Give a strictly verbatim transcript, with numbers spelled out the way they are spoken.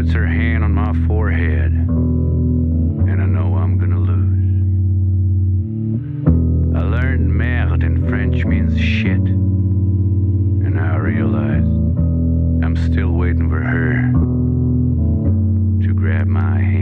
puts her hand on my forehead, and I know I'm gonna lose. I learned merde in French means shit, and I realized I'm still waiting for her.